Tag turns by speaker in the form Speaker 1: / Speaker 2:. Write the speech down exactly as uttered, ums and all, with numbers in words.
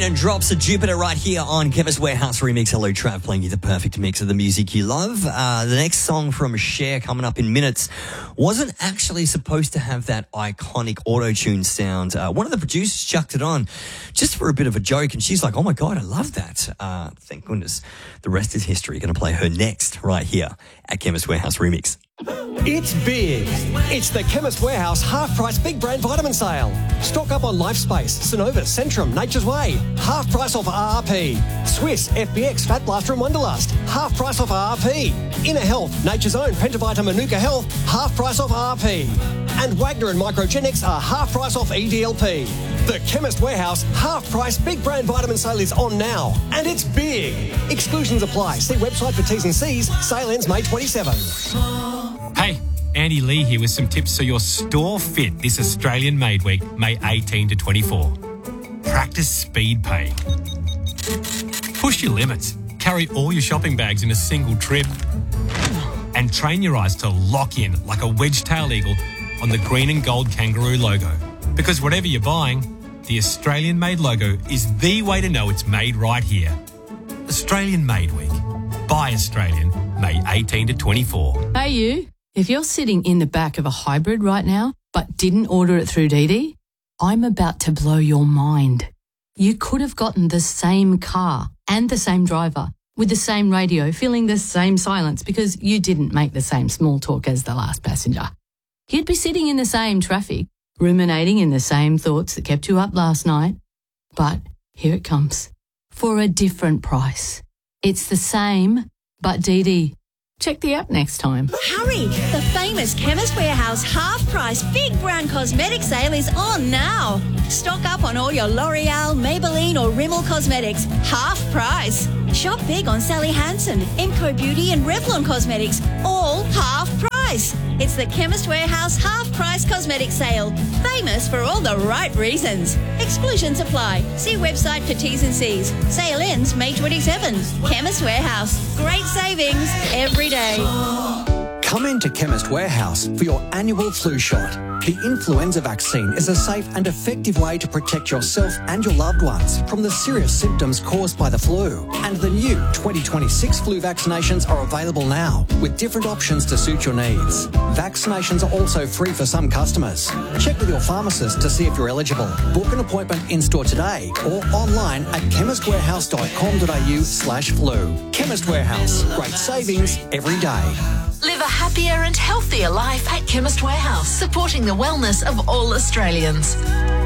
Speaker 1: and Drops of Jupiter right here on Chemist Warehouse Remix. Hello, Trav, playing you the perfect mix of the music you love. Uh, the next song from Cher coming up in minutes wasn't actually supposed to have that iconic auto-tune sound. Uh, one of the producers chucked it on just for a bit of a joke, and she's like, oh my God, I love that. Uh, thank goodness. The rest is history. Going to play her next right here at Chemist Warehouse Remix.
Speaker 2: It's big. It's the Chemist Warehouse half-price big brand vitamin sale. Stock up on LifeSpace, Synovus, Centrum, Nature's Way. Half price off R R P. Swiss, F B X, Fat Blaster and Wonderlust. Half price off R R P. Inner Health, Nature's Own, Pentavita Manuka Health. Half price off R R P. And Wagner and Microgenics are half price off E D L P. The Chemist Warehouse half-price big brand vitamin sale is on now. And it's big. Exclusions apply. See website for T's and C's. Sale ends May twenty-seventh.
Speaker 3: Hey, Andy Lee here with some tips so your store fit this Australian Made Week, May eighteenth to twenty-fourth. Practice speed pay. Push your limits. Carry all your shopping bags in a single trip. And train your eyes to lock in like a wedge-tailed eagle on the green and gold kangaroo logo. Because whatever you're buying, the Australian Made logo is the way to know it's made right here. Australian Made Week. Buy Australian, May eighteenth to twenty-fourth.
Speaker 4: Hey you, if you're sitting in the back of a hybrid right now but didn't order it through Didi, I'm about to blow your mind. You could have gotten the same car and the same driver with the same radio, feeling the same silence because you didn't make the same small talk as the last passenger. You'd be sitting in the same traffic, ruminating in the same thoughts that kept you up last night. But here it comes, for a different price. It's the same, but Didi. Check the app next time.
Speaker 5: Hurry! The famous Chemist Warehouse half-price big brand cosmetic sale is on now. Stock up on all your L'Oreal, Maybelline or Rimmel cosmetics. Half price. Shop big on Sally Hansen, Emco Beauty and Revlon Cosmetics. All half price. It's the Chemist Warehouse half-price cosmetic sale. Famous for all the right reasons. Exclusions apply. See website for T's and C's. Sale ends May twenty-seventh. Chemist Warehouse. Great savings every day.
Speaker 2: Come into Chemist Warehouse for your annual flu shot. The influenza vaccine is a safe and effective way to protect yourself and your loved ones from the serious symptoms caused by the flu. And the new twenty twenty-six flu vaccinations are available now with different options to suit your needs. Vaccinations are also free for some customers. Check with your pharmacist to see if you're eligible. Book an appointment in-store today or online at chemist warehouse dot com dot a u slash flu. Chemist Warehouse. Great savings every day.
Speaker 6: Live a happier and healthier life at Chemist Warehouse, supporting the wellness of all Australians.